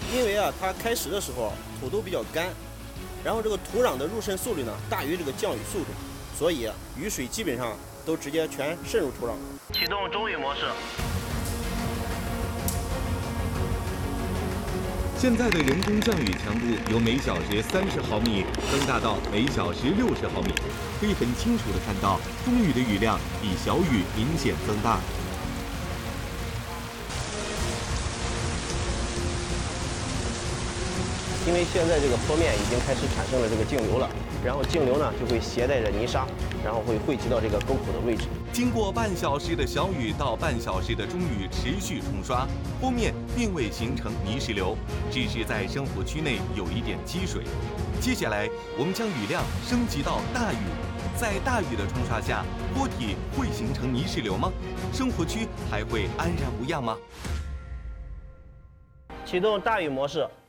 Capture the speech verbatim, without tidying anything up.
因为啊，它开始的时候土都比较干，然后这个土壤的入渗速率呢大于这个降雨速度，所以雨水基本上都直接全渗入土壤。 启动中雨模式。 现在的人工降雨强度由每小时三十毫米增大到每小时六十毫米，可以很清楚地看到中雨的雨量比小雨明显增大。 因为现在这个坡面已经开始产生了这个径流了，然后径流呢就会携带着泥沙，然后会汇集到这个沟口的位置。 经过半小时的小雨到半小时的中雨持续冲刷，坡面并未形成泥石流，只是在生活区内有一点积水。接下来，我们将雨量升级到大雨，在大雨的冲刷下，坡体会形成泥石流吗？生活区还会安然无恙吗？ 启动大雨模式。